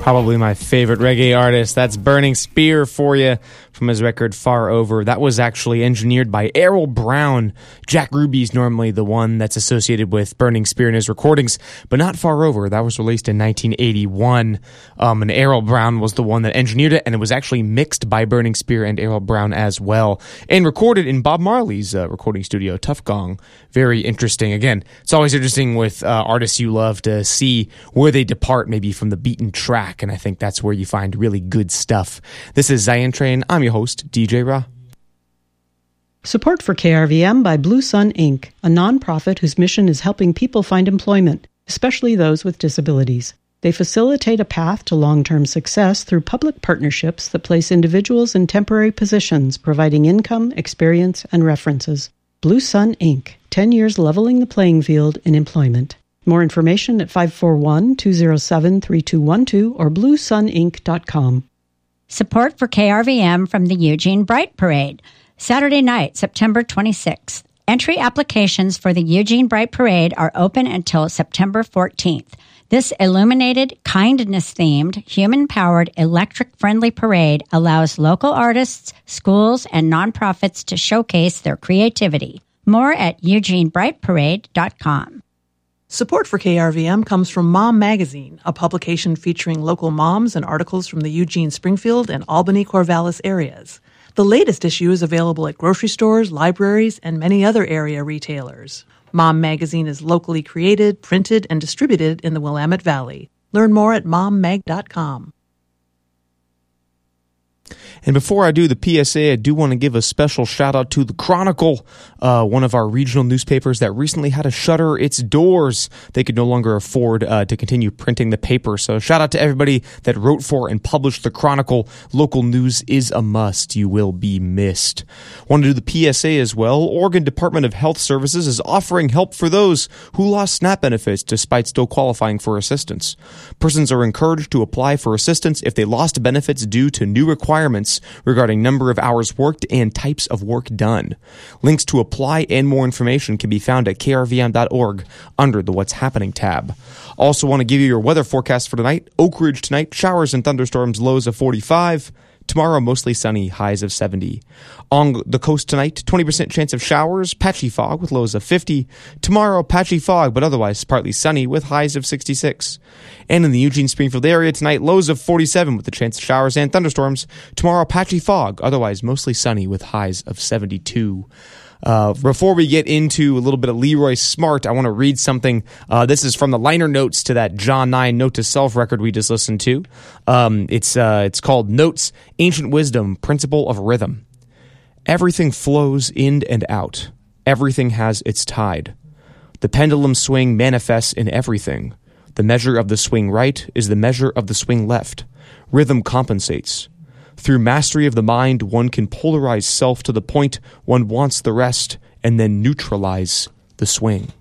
Probably my favorite reggae artist. That's Burning Spear for you from his record Far Over. That was actually engineered by Errol Brown. Jack Ruby's normally the one that's associated with Burning Spear in his recordings, but not Far Over. That was released in 1981. And Errol Brown was the one that engineered it, and it was actually mixed by Burning Spear and Errol Brown as well, and recorded in Bob Marley's recording studio, Tuff Gong. Very interesting. Again, it's always interesting with artists you love to see where they depart maybe from the beaten track, and I think that's where you find really good stuff. This is Zion Train. I'm your host, DJ Ra. Support for KRVM by Blue Sun Inc., a nonprofit whose mission is helping people find employment, especially those with disabilities. They facilitate a path to long-term success through public partnerships that place individuals in temporary positions, providing income, experience, and references. Blue Sun Inc., 10 years leveling the playing field in employment. More information at 541-207-3212 or bluesuninc.com. Support for KRVM from the Eugene Bright Parade. Saturday night, September 26th. Entry applications for the Eugene Bright Parade are open until September 14th. This illuminated, kindness-themed, human-powered, electric-friendly parade allows local artists, schools, and nonprofits to showcase their creativity. More at eugenebrightparade.com. Support for KRVM comes from Mom Magazine, a publication featuring local moms and articles from the Eugene, Springfield, and Albany-Corvallis areas. The latest issue is available at grocery stores, libraries, and many other area retailers. Mom Magazine is locally created, printed, and distributed in the Willamette Valley. Learn more at mommag.com. And before I do the PSA, I do want to give a special shout out to The Chronicle, one of our regional newspapers that recently had to shutter its doors. They could no longer afford to continue printing the paper. So shout out to everybody that wrote for and published The Chronicle. Local news is a must. You will be missed. Want to do the PSA as well? Oregon Department of Health Services is offering help for those who lost SNAP benefits despite still qualifying for assistance. Persons are encouraged to apply for assistance if they lost benefits due to new requirements regarding number of hours worked and types of work done. Links to apply and more information can be found at krvm.org under the What's Happening tab. Also want to give you your weather forecast for tonight. Oak Ridge tonight, showers and thunderstorms, lows of 45. Tomorrow, mostly sunny, highs of 70. On the coast tonight, 20% chance of showers, patchy fog with lows of 50. Tomorrow, patchy fog, but otherwise partly sunny with highs of 66. And in the Eugene-Springfield area tonight, lows of 47 with the chance of showers and thunderstorms. Tomorrow, patchy fog, otherwise mostly sunny with highs of 72. Before we get into a little bit of Leroy Smart, I want to read something. This is from the liner notes to that John 9 Note to Self record we just listened to. It's called Notes, Ancient Wisdom, Principle of Rhythm. Everything flows in and out. Everything has its tide. The pendulum swing manifests in everything. The measure of the swing right is the measure of the swing left. Rhythm compensates. Through mastery of the mind, one can polarize self to the point one wants the rest and then neutralize the swing.